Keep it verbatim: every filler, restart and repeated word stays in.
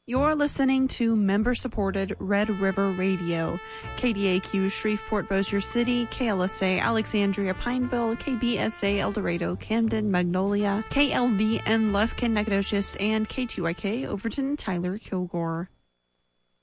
You're listening to member-supported Red River Radio, K D A Q Shreveport Bossier City, K L S A Alexandria Pineville, K B S A El Dorado Camden Magnolia, K L V N Lufkin Nacogdoches, and K two I K Overton Tyler Kilgore.